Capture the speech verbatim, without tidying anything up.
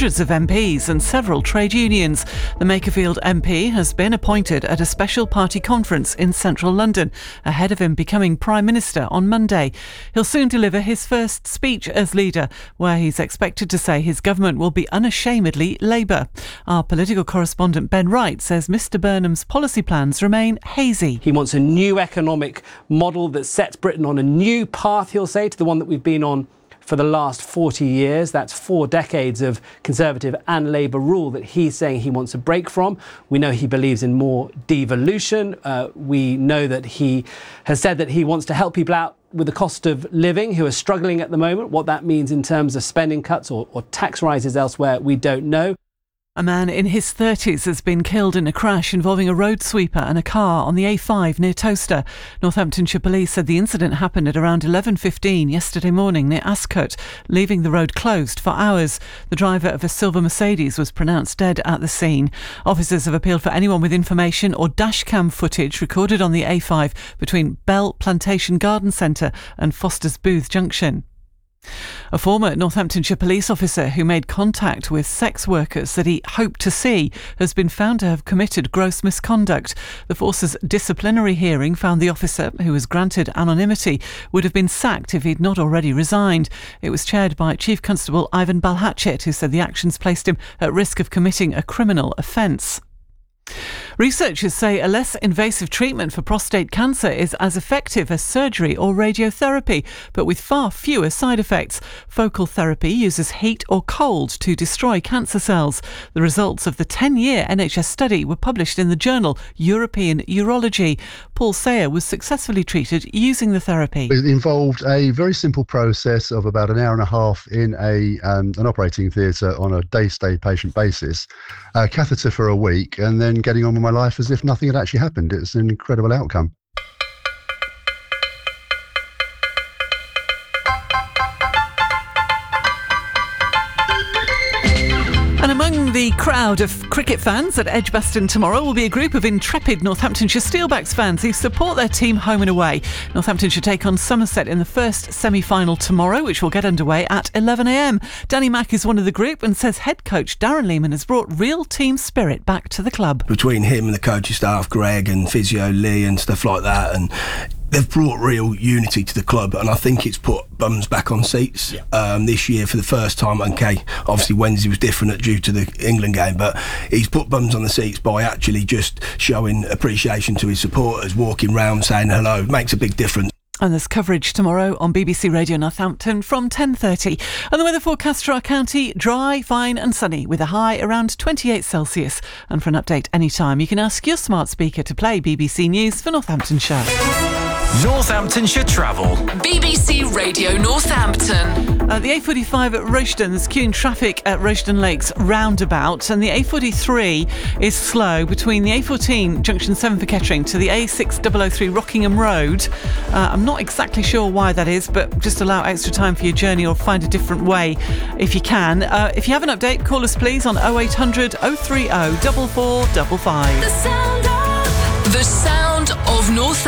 hundreds of M Ps and several trade unions. The Makerfield M P has been appointed at a special party conference in central London, ahead of him becoming Prime Minister on Monday. He'll soon deliver his first speech as leader, where he's expected to say his government will be unashamedly Labour. Our political correspondent Ben Wright says Mr Burnham's policy plans remain hazy. He wants a new economic model that sets Britain on a new path, he'll say, to the one that we've been on for the last forty years. That's four decades of Conservative and Labour rule that he's saying he wants a break from. We know he believes in more devolution. Uh, we know that he has said that he wants to help people out with the cost of living who are struggling at the moment. What that means in terms of spending cuts or, or tax rises elsewhere, we don't know. A man in his thirties has been killed in a crash involving a road sweeper and a car on the A five near Towcester. Northamptonshire Police said the incident happened at around eleven fifteen yesterday morning near Ascot, leaving the road closed for hours. The driver of a silver Mercedes was pronounced dead at the scene. Officers have appealed for anyone with information or dashcam footage recorded on the A five between Bell Plantation Garden Centre and Foster's Booth Junction. A former Northamptonshire police officer who made contact with sex workers that he hoped to see has been found to have committed gross misconduct. The force's disciplinary hearing found the officer, who was granted anonymity, would have been sacked if he'd not already resigned. It was chaired by Chief Constable Ivan Balhatchit, who said the actions placed him at risk of committing a criminal offence. Researchers say a less invasive treatment for prostate cancer is as effective as surgery or radiotherapy, but with far fewer side effects. Focal therapy uses heat or cold to destroy cancer cells. The results of the ten-year N H S study were published in the journal European Urology. Paul Sayer was successfully treated using the therapy. It involved a very simple process of about an hour and a half in a um, an operating theatre on a day-stay patient basis, a catheter for a week, and then getting on with my life as if nothing had actually happened. It's an incredible outcome. And among the crowd of cricket fans at Edgbaston tomorrow will be a group of intrepid Northamptonshire Steelbacks fans who support their team home and away. Northamptonshire take on Somerset in the first semi-final tomorrow, which will get underway at eleven a m. Danny Mack is one of the group and says head coach Darren Lehman has brought real team spirit back to the club. Between him and the coaching staff, Greg and physio Lee and stuff like that, and they've brought real unity to the club, and I think it's put bums back on seats yeah. um, this year for the first time. Okay, obviously Wednesday was different due to the England game, but he's put bums on the seats by actually just showing appreciation to his supporters, walking round saying hello. It makes a big difference. And there's coverage tomorrow on B B C Radio Northampton from ten thirty. And the weather forecast for our county: dry, fine and sunny with a high around twenty-eight Celsius. And for an update anytime, you can ask your smart speaker to play B B C News for Northamptonshire. Northamptonshire Travel. B B C Radio Northampton. Uh, the A forty-five at Royston, there's queuing traffic at Royston Lakes roundabout, and the A forty-three is slow between the A fourteen junction seven for Kettering to the A six double oh three Rockingham Road. Uh, I'm not exactly sure why that is, but just allow extra time for your journey or find a different way if you can. Uh, if you have an update, call us please on oh eight hundred oh three oh four four five five. The sound of, the sound of North.